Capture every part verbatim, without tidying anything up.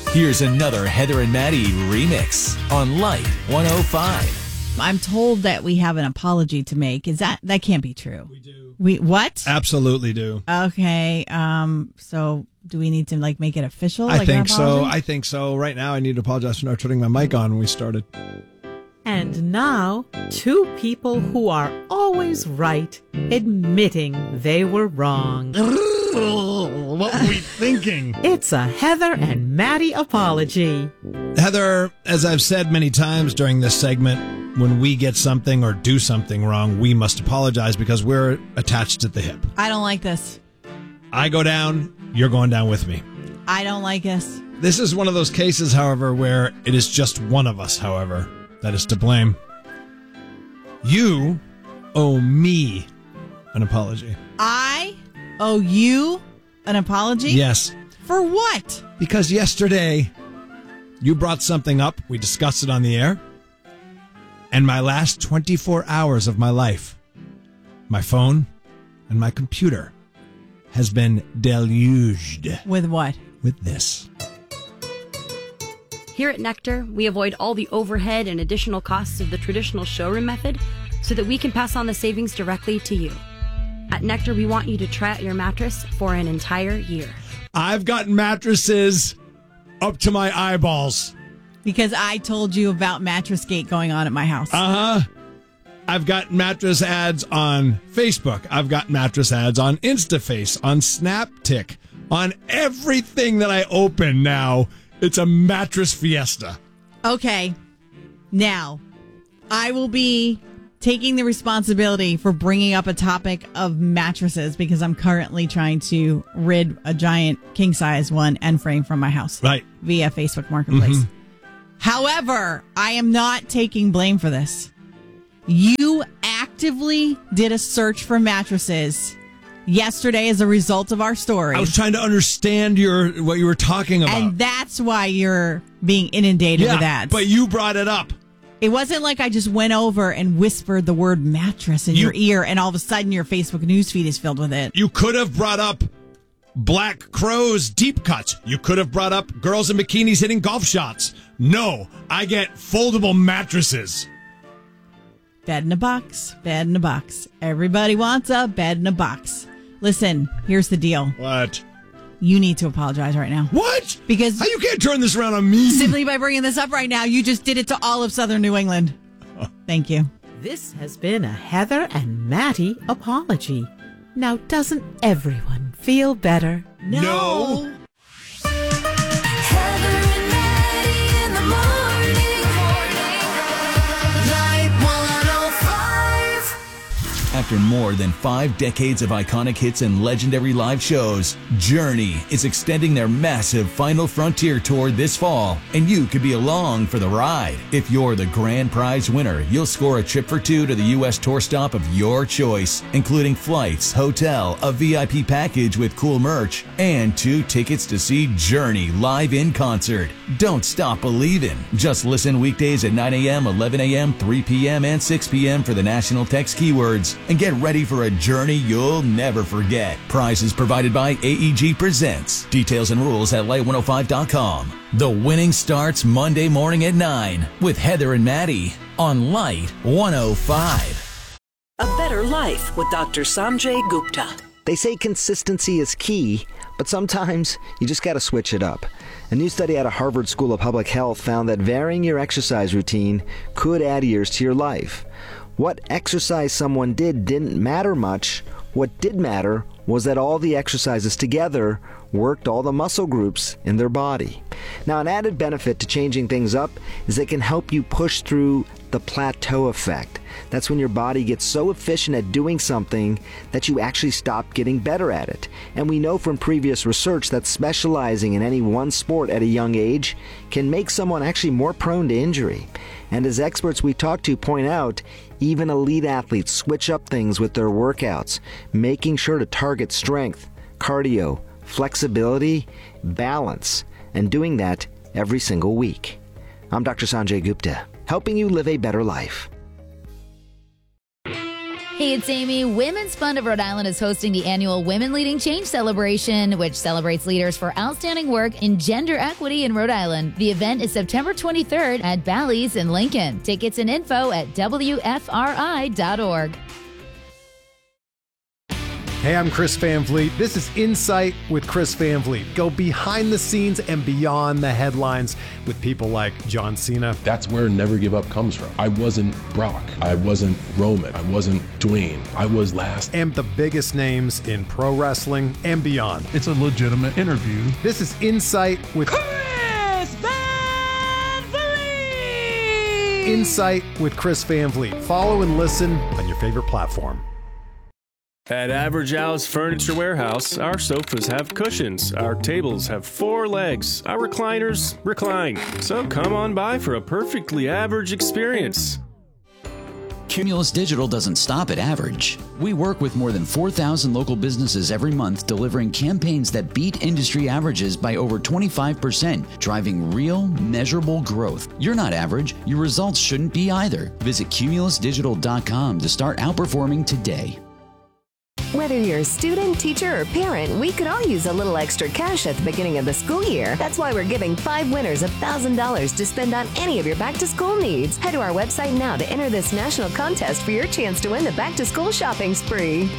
Here's another Heather and Maddie remix on Light one oh five. I'm told that we have an apology to make. Is that that can't be true? We do. We what? Absolutely do. Okay. Um. So do we need to like make it official? I like think so. I think so. Right now, I need to apologize for not turning my mic on when we started. And now, two people who are always right, admitting they were wrong. What were we thinking? It's a Heather and Maddie apology. Heather, as I've said many times during this segment, when we get something or do something wrong, we must apologize because we're attached at the hip. I don't like this. I go down, you're going down with me. I don't like this. This is one of those cases, however, where it is just one of us, however, that is to blame. You owe me an apology. I owe you an apology? Yes. For what? Because yesterday, you brought something up. We discussed it on the air. And my last twenty-four hours of my life, my phone and my computer has been deluged. With what? With this. Here at Nectar, we avoid all the overhead and additional costs of the traditional showroom method so that we can pass on the savings directly to you. At Nectar, we want you to try out your mattress for an entire year. I've gotten mattresses up to my eyeballs. Because I told you about Mattress Gate going on at my house. Uh-huh. I've got mattress ads on Facebook. I've got mattress ads on InstaFace, on SnapTick, on everything that I open now. It's a mattress fiesta. Okay. Now, I will be taking the responsibility for bringing up a topic of mattresses because I'm currently trying to rid a giant king-size one end frame from my house. Right. Via Facebook Marketplace. Mm-hmm. However, I am not taking blame for this. You actively did a search for mattresses yesterday as a result of our story. I was trying to understand your what you were talking about. And that's why you're being inundated yeah, with ads. But you brought it up. It wasn't like I just went over and whispered the word mattress in You- your ear and all of a sudden your Facebook newsfeed is filled with it. You could have brought up Black Crow's deep cuts. You could have brought up girls in bikinis hitting golf shots. No, I get foldable mattresses. Bed in a box, bed in a box. Everybody wants a bed in a box. Listen, here's the deal. What? You need to apologize right now. What? Because How you can't turn this around on me. simply by bringing this up right now, you just did it to all of Southern New England. Thank you. This has been a Heather and Maddie apology. Now, doesn't everyone feel better? No. Heather and Maddie in the morning. Light one oh five. After more than five decades of iconic hits and legendary live shows, Journey is extending their massive Final Frontier tour this fall, and you could be along for the ride. If you're the grand prize winner, you'll score a trip for two to the U S tour stop of your choice, including flights, hotel, a V I P package with cool merch, and two tickets to see Journey live in concert. Don't stop believing. Just listen weekdays at nine a.m., eleven a.m., three p.m., and six p.m. for the national text keywords, and get ready for a journey you'll never forget. Prizes provided by A E G Presents. Details and rules at light one oh five dot com. The winning starts Monday morning at nine with Heather and Maddie on Light one oh five. A Better Life with Doctor Sanjay Gupta. They say consistency is key, but sometimes you just got to switch it up. A new study out of Harvard School of Public Health found that varying your exercise routine could add years to your life. What exercise someone did didn't matter much. What did matter was that all the exercises together worked all the muscle groups in their body. Now, an added benefit to changing things up is it can help you push through the plateau effect. That's when your body gets so efficient at doing something that you actually stop getting better at it. And we know from previous research that specializing in any one sport at a young age can make someone actually more prone to injury. And as experts we talk to point out, even elite athletes switch up things with their workouts, making sure to target strength, cardio, flexibility, balance, and doing that every single week. I'm Doctor Sanjay Gupta, helping you live a better life. Hey, it's Amy. Women's Fund of Rhode Island is hosting the annual Women Leading Change celebration, which celebrates leaders for outstanding work in gender equity in Rhode Island. The event is September twenty-third at Bally's in Lincoln. Tickets and info at W F R I dot org. Hey, I'm Chris Van Vliet. This is Insight with Chris Van Vliet. Go behind the scenes and beyond the headlines with people like John Cena. That's where Never Give Up comes from. I wasn't Brock. I wasn't Roman. I wasn't Dwayne. I was last. And the biggest names in pro wrestling and beyond. It's a legitimate interview. This is Insight with Chris Van Vliet! Insight with Chris Van Vliet. Follow and listen on your favorite platform. At Average Al's Furniture Warehouse, our sofas have cushions, our tables have four legs, our recliners recline. So come on by for a perfectly average experience. Cumulus Digital doesn't stop at average. We work with more than four thousand local businesses every month, delivering campaigns that beat industry averages by over twenty-five percent, driving real, measurable growth. You're not average. Your results shouldn't be either. Visit cumulus digital dot com to start outperforming today. Whether you're a student, teacher, or parent, we could all use a little extra cash at the beginning of the school year. That's why we're giving five winners one thousand dollars to spend on any of your back-to-school needs. Head to our website now to enter this national contest for your chance to win the back-to-school shopping spree.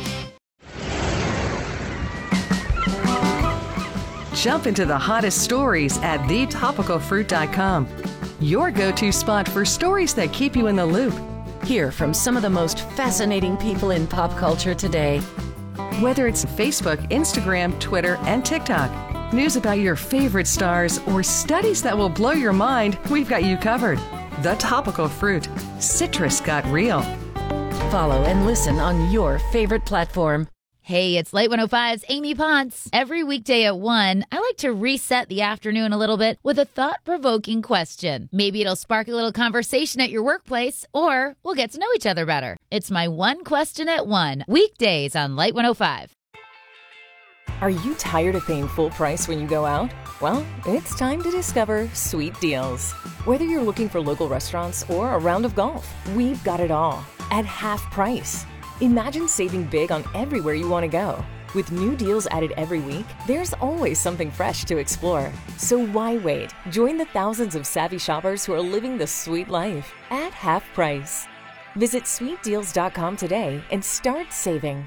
Jump into the hottest stories at the topical fruit dot com. Your go-to spot for stories that keep you in the loop. Hear from some of the most fascinating people in pop culture today. Whether it's Facebook, Instagram, Twitter, and TikTok, news about your favorite stars, or studies that will blow your mind, we've got you covered. The Topical Fruit. Citrus got real. Follow and listen on your favorite platform. Hey, it's Light one oh five's Amy Potts. Every weekday at one, I like to reset the afternoon a little bit with a thought-provoking question. Maybe it'll spark a little conversation at your workplace, or we'll get to know each other better. It's my one question at one, weekdays on Light one oh five. Are you tired of paying full price when you go out? Well, it's time to discover Sweet Deals. Whether you're looking for local restaurants or a round of golf, we've got it all at half price. Imagine saving big on everywhere you want to go. With new deals added every week, there's always something fresh to explore. So why wait? Join the thousands of savvy shoppers who are living the sweet life at half price. Visit sweet deals dot com today and start saving.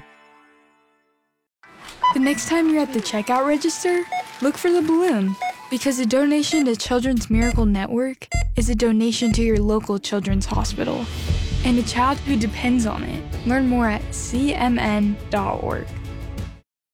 The next time you're at the checkout register, look for the balloon, because a donation to Children's Miracle Network is a donation to your local children's hospital and a child who depends on it. Learn more at c m n dot org.